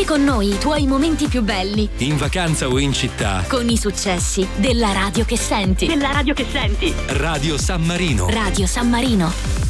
con noi i tuoi momenti più belli. In vacanza o in città. Con i successi della radio che senti. Radio San Marino. Radio San Marino.